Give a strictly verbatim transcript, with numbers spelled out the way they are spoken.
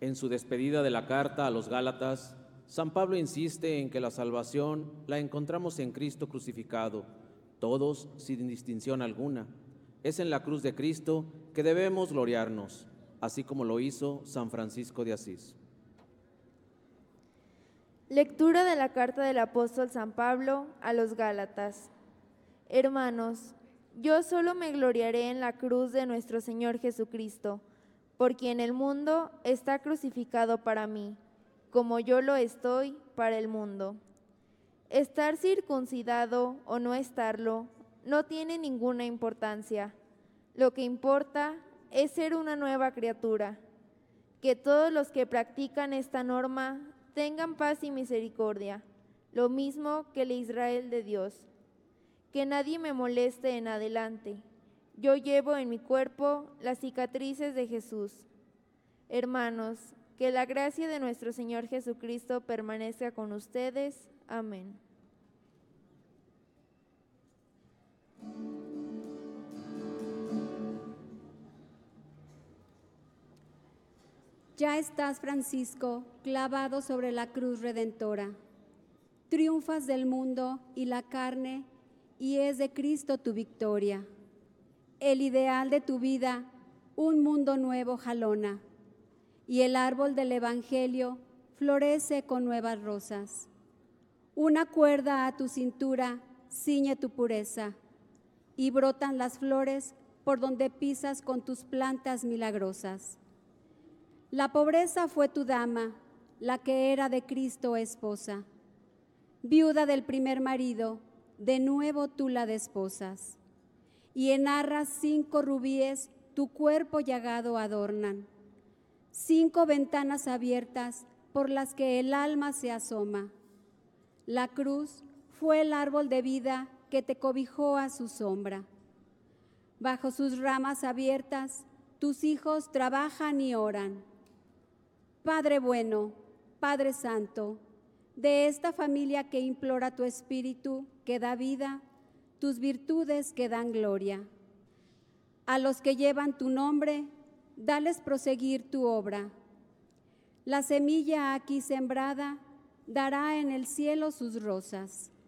En su despedida de la carta a los Gálatas, San Pablo insiste en que la salvación la encontramos en Cristo crucificado, todos sin distinción alguna. Es en la cruz de Cristo que debemos gloriarnos, así como lo hizo San Francisco de Asís. Lectura de la carta del apóstol San Pablo a los Gálatas. Hermanos, yo solo me gloriaré en la cruz de nuestro Señor Jesucristo, por quien el mundo está crucificado para mí, como yo lo estoy para el mundo. Estar circuncidado o no estarlo no tiene ninguna importancia. Lo que importa es ser una nueva criatura. Que todos los que practican esta norma tengan paz y misericordia, lo mismo que el Israel de Dios. Que nadie me moleste en adelante. Yo llevo en mi cuerpo las cicatrices de Jesús. Hermanos, que la gracia de nuestro Señor Jesucristo permanezca con ustedes. Amén. Ya estás, Francisco, clavado sobre la cruz redentora. Triunfas del mundo y la carne, y es de Cristo tu victoria. El ideal de tu vida, un mundo nuevo jalona, y el árbol del Evangelio florece con nuevas rosas. Una cuerda a tu cintura ciñe tu pureza, y brotan las flores por donde pisas con tus plantas milagrosas. La pobreza fue tu dama, la que era de Cristo esposa. Viuda del primer marido, de nuevo tú la desposas. Y en arras cinco rubíes tu cuerpo llagado adornan. Cinco ventanas abiertas por las que el alma se asoma. La cruz fue el árbol de vida que te cobijó a su sombra. Bajo sus ramas abiertas, tus hijos trabajan y oran. Padre bueno, Padre Santo, de esta familia que implora tu espíritu, que da vida, tus virtudes que dan gloria. A los que llevan tu nombre, dales proseguir tu obra. La semilla aquí sembrada dará en el cielo sus rosas.